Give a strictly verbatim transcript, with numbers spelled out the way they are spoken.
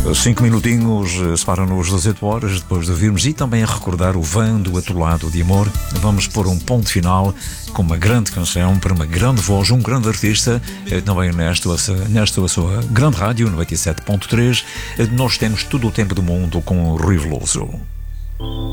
Cinco minutinhos separam-nos das oito horas depois de ouvirmos e também a recordar o Van do Atolado de Amor. Vamos pôr um ponto final com uma grande canção para uma grande voz, um grande artista, também nesta, nesta sua grande rádio, noventa e sete ponto três. Nós temos todo o tempo do mundo com o Rui Veloso.